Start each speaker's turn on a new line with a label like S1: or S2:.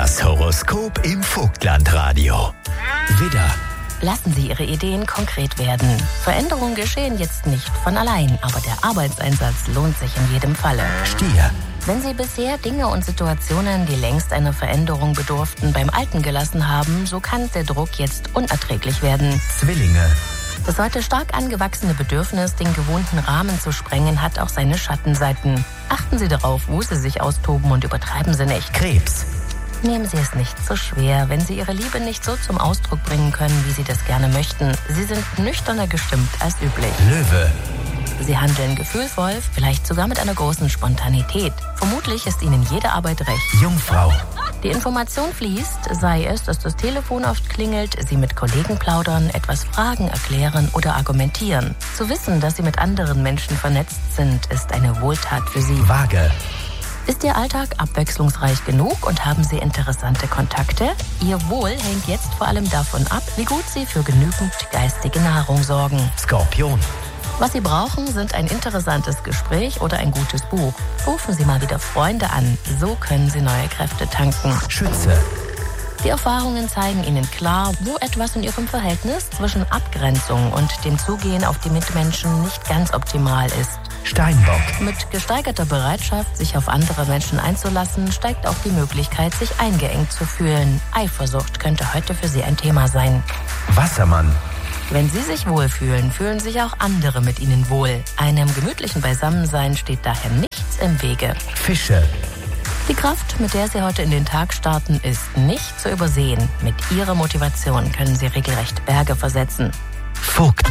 S1: Das Horoskop im Vogtlandradio. Widder.
S2: Lassen Sie Ihre Ideen konkret werden. Veränderungen geschehen jetzt nicht von allein, aber der Arbeitseinsatz lohnt sich in jedem Falle.
S1: Stier.
S2: Wenn Sie bisher Dinge und Situationen, die längst einer Veränderung bedurften, beim Alten gelassen haben, so kann der Druck jetzt unerträglich werden.
S1: Zwillinge.
S2: Das heute stark angewachsene Bedürfnis, den gewohnten Rahmen zu sprengen, hat auch seine Schattenseiten. Achten Sie darauf, wo Sie sich austoben und übertreiben Sie nicht.
S1: Krebs.
S2: Nehmen Sie es nicht so schwer, wenn Sie Ihre Liebe nicht so zum Ausdruck bringen können, wie Sie das gerne möchten. Sie sind nüchterner gestimmt als üblich.
S1: Löwe.
S2: Sie handeln gefühlvoll, vielleicht sogar mit einer großen Spontanität. Vermutlich ist Ihnen jede Arbeit recht.
S1: Jungfrau.
S2: Die Information fließt, sei es, dass das Telefon oft klingelt, Sie mit Kollegen plaudern, etwas fragen, erklären oder argumentieren. Zu wissen, dass Sie mit anderen Menschen vernetzt sind, ist eine Wohltat für Sie.
S1: Waage.
S2: Ist Ihr Alltag abwechslungsreich genug und haben Sie interessante Kontakte? Ihr Wohl hängt jetzt vor allem davon ab, wie gut Sie für genügend geistige Nahrung sorgen.
S1: Skorpion.
S2: Was Sie brauchen, sind ein interessantes Gespräch oder ein gutes Buch. Rufen Sie mal wieder Freunde an, so können Sie neue Kräfte tanken.
S1: Schütze.
S2: Die Erfahrungen zeigen Ihnen klar, wo etwas in Ihrem Verhältnis zwischen Abgrenzung und dem Zugehen auf die Mitmenschen nicht ganz optimal ist.
S1: Steinbock.
S2: Mit gesteigerter Bereitschaft, sich auf andere Menschen einzulassen, steigt auch die Möglichkeit, sich eingeengt zu fühlen. Eifersucht könnte heute für Sie ein Thema sein.
S1: Wassermann.
S2: Wenn Sie sich wohlfühlen, fühlen sich auch andere mit Ihnen wohl. Einem gemütlichen Beisammensein steht daher nichts im Wege.
S1: Fische.
S2: Die Kraft, mit der Sie heute in den Tag starten, ist nicht zu übersehen. Mit Ihrer Motivation können Sie regelrecht Berge versetzen.
S1: Vogt.